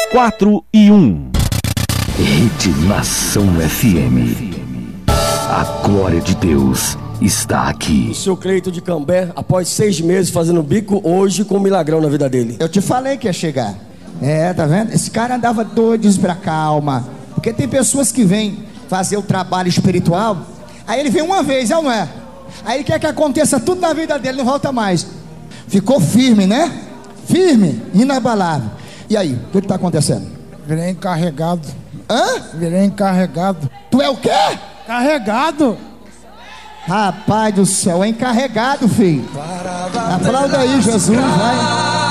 4 e 1. Rede Nação FM. A glória de Deus está aqui. O seu Cleito de Cambé, após 6 meses fazendo bico, hoje com um milagrão na vida dele. Eu te falei que ia chegar. Tá vendo? Esse cara andava doido pra calma. Porque tem pessoas que vêm fazer o trabalho espiritual, aí ele vem uma vez, não é? Aí ele quer que aconteça tudo na vida dele, não volta mais. Ficou firme, né? Firme, inabalável. E aí, o que está acontecendo? Virei encarregado. Hã? Virei encarregado. Tu é o quê? Carregado. Rapaz do céu, é encarregado, filho. Aplauda aí, Jesus, vai.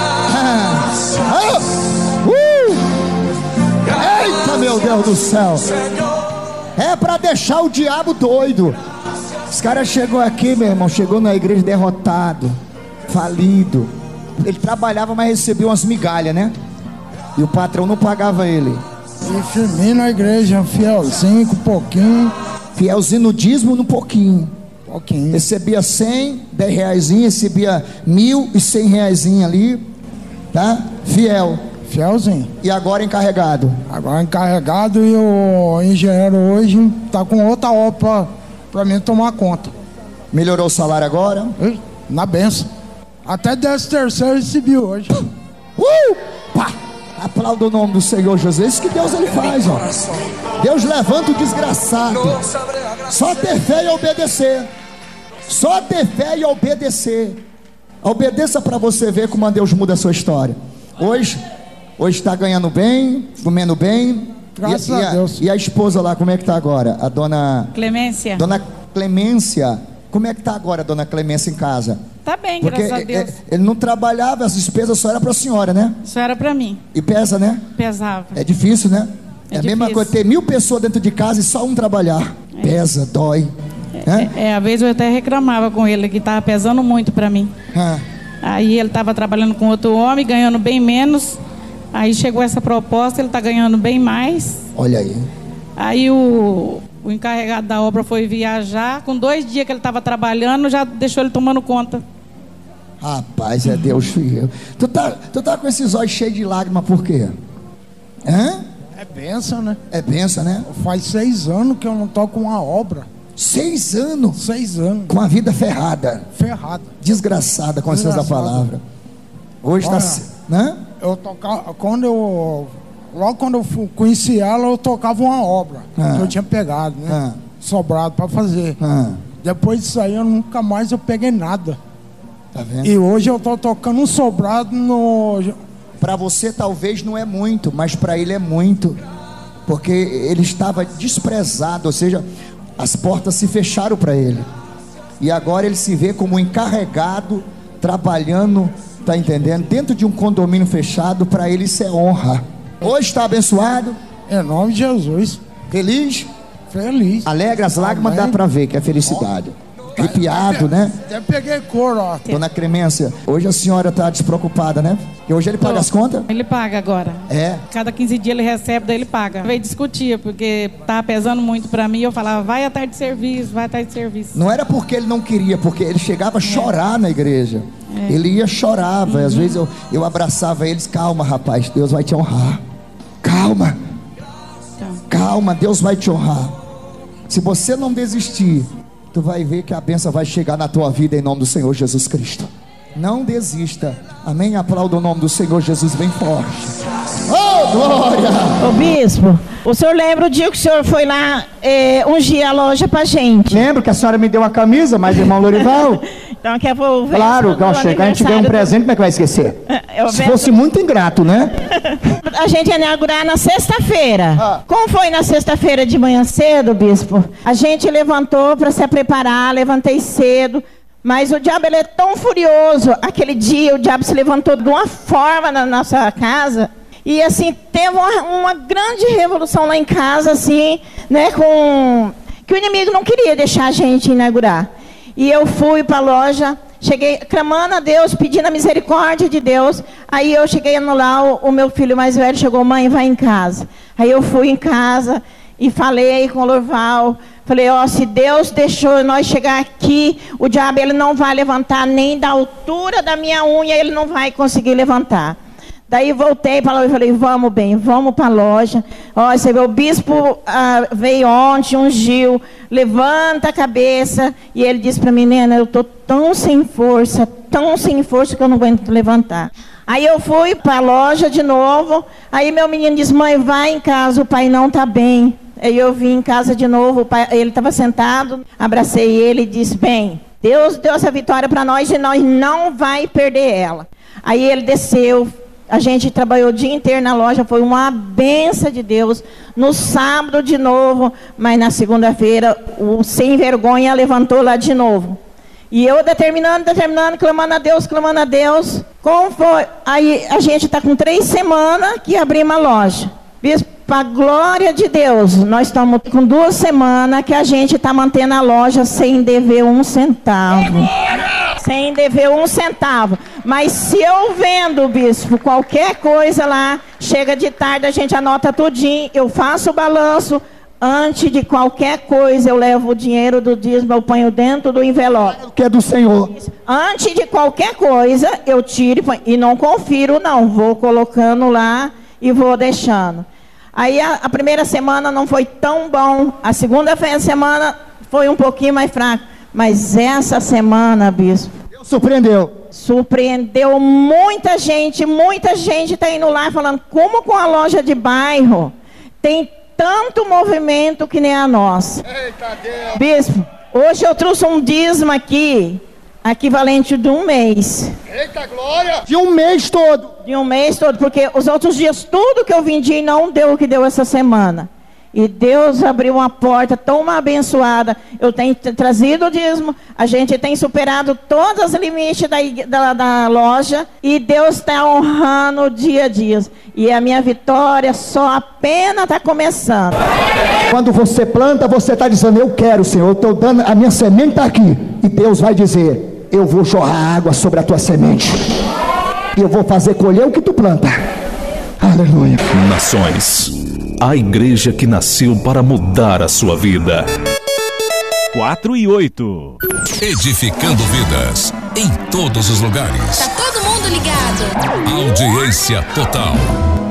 Eita, meu Deus do céu. É para deixar o diabo doido. Os caras chegou aqui, meu irmão, chegou na igreja derrotado, falido. Ele trabalhava, mas recebia umas migalhas, né? E o patrão não pagava ele. E firme na igreja, fielzinho, com um pouquinho. Fielzinho no dízimo, no pouquinho. Pouquinho. Recebia 100, 10 reaisinho, recebia 1.100 reaisinho ali, tá? Fiel. Fielzinho. E agora encarregado. Agora encarregado, e o engenheiro hoje tá com outra obra pra mim tomar conta. Melhorou o salário agora? Na benção. Até 13º recebi hoje. Pá! Aplauda o nome do Senhor Jesus. Isso que Deus ele faz, ó. Deus levanta o desgraçado. Só ter fé e obedecer. Só ter fé e obedecer. Obedeça para você ver como Deus muda a sua história. Hoje está ganhando bem, comendo bem. Graças a Deus. E a esposa lá, como é que está agora? A dona Clemência. Dona Clemência. Como é que está agora a dona Clemência em casa? Tá bem, porque graças a Deus. Ele não trabalhava, as despesas só era para a senhora, né? Só era para mim. E pesa, né? Pesava. É difícil, né? É a mesma difícil. coisa, ter 1000 pessoas dentro de casa e só um trabalhar. Pesa, dói. Às vezes eu até reclamava com ele que estava pesando muito para mim. Aí ele estava trabalhando com outro homem, ganhando bem menos. Aí chegou essa proposta, ele está ganhando bem mais. Olha aí. Aí o encarregado da obra foi viajar. Com 2 dias que ele estava trabalhando, já deixou ele tomando conta. Rapaz, é Deus, filho. Tu tá com esses olhos cheios de lágrimas, por quê? É bênção, né? É bênção, né? Faz 6 anos que eu não toco uma obra. 6 anos? 6 anos. Com a vida ferrada. Ferrada. Desgraçada, com licença da palavra. Hoje tá... né? Eu tocava... Logo quando eu conheci ela, eu tocava uma obra que eu tinha pegado, né? Sobrado para fazer. Depois disso aí, eu nunca mais peguei nada. Tá vendo? E hoje eu tô tocando um sobrado no... Para você talvez não é muito, mas para ele é muito. Porque ele estava desprezado, ou seja, as portas se fecharam para ele. E agora ele se vê como encarregado, trabalhando, tá entendendo? Dentro de um condomínio fechado, para ele isso é honra. Hoje está abençoado. Em nome de Jesus. Feliz? Feliz. Alegre, as lágrimas dá para ver que é felicidade. Arrepiado, né? Até peguei cor, ó. Dona Clemência, hoje a senhora está despreocupada, né? E hoje ele paga as contas? Ele paga agora. É? Cada 15 dias ele recebe, daí ele paga. Veio discutir, porque tá pesando muito para mim. Eu falava, vai à tarde de serviço, vai à tarde de serviço. Não era porque ele não queria, porque ele chegava a chorar na igreja. Ele ia, chorava. Às vezes eu abraçava eles. Calma, rapaz, Deus vai te honrar. Calma. Calma, Deus vai te honrar. Se você não desistir, tu vai ver que a bênção vai chegar na tua vida em nome do Senhor Jesus Cristo. Não desista. Amém? Aplauda o nome do Senhor Jesus bem forte. Oh, glória! Ô bispo, o senhor lembra o dia que o senhor foi lá ungir a loja pra gente? Lembro que a senhora me deu uma camisa, mas irmão Lorival. Então que eu vou ver. Claro, quando chegar a gente ganha um presente, como é que vai esquecer? Se fosse muito ingrato, né? A gente ia inaugurar na sexta-feira. Como foi na sexta-feira de manhã cedo, bispo? A gente levantou para se preparar, levantei cedo. Mas o diabo, ele é tão furioso. Aquele dia o diabo se levantou de uma forma na nossa casa. E assim, teve uma grande revolução lá em casa, assim, né? Que o inimigo não queria deixar a gente inaugurar. E eu fui para a loja, cheguei clamando a Deus, pedindo a misericórdia de Deus. Aí eu cheguei lá, o meu filho mais velho chegou, mãe, vai em casa. Aí eu fui em casa e falei com o Lorival. Falei, se Deus deixou nós chegar aqui, o diabo ele não vai levantar nem da altura da minha unha, ele não vai conseguir levantar. Daí voltei para a loja e falei, vamos bem, vamos para a loja. Ó, você vê, o bispo veio ontem, ungiu, levanta a cabeça. E ele disse para mim, Nena, eu estou tão sem força que eu não aguento levantar. Aí eu fui para a loja de novo. Aí meu menino disse, mãe, vai em casa, o pai não está bem. Aí eu vim em casa de novo, ele estava sentado, abracei ele e disse, bem, Deus deu essa vitória para nós e nós não vai perder ela. Aí ele desceu. A gente trabalhou o dia inteiro na loja, foi uma benção de Deus. No sábado de novo, mas na segunda-feira, o sem vergonha levantou lá de novo. E eu determinando, clamando a Deus. Como foi? Aí a gente está com 3 semanas que abrimos a loja. Bispo, para a glória de Deus, nós estamos com 2 semanas que a gente está mantendo a loja sem dever 1 centavo. Sem dever 1 centavo. Mas se eu vendo, bispo, qualquer coisa lá, chega de tarde, a gente anota tudinho, eu faço o balanço. Antes de qualquer coisa, eu levo o dinheiro do dízimo, eu ponho dentro do envelope. Que é do Senhor. Antes de qualquer coisa, eu tiro e não confiro, não. Vou colocando lá e vou deixando. Aí a primeira semana não foi tão bom. A segunda semana foi um pouquinho mais fraco. Mas essa semana, bispo, Deus surpreendeu. Surpreendeu muita gente está indo lá falando, como com a loja de bairro tem tanto movimento que nem a nossa. Eita Deus. Bispo, hoje eu trouxe um dízimo aqui, equivalente de 1 mês. Eita glória! De um mês todo. De um mês todo, porque os outros dias, tudo que eu vendi não deu o que deu essa semana. E Deus abriu uma porta tão abençoada. Eu tenho trazido o dízimo, a gente tem superado todos os limites da loja. E Deus está honrando dia a dia. E a minha vitória só apenas está começando. Quando você planta, você está dizendo, eu quero, Senhor, eu estou dando, a minha semente está aqui. E Deus vai dizer, eu vou jorrar água sobre a tua semente. E eu vou fazer colher o que tu planta. Aleluia. Nações, a igreja que nasceu para mudar a sua vida. 4 e 8. Edificando vidas em todos os lugares. Tá todo mundo ligado. Audiência total.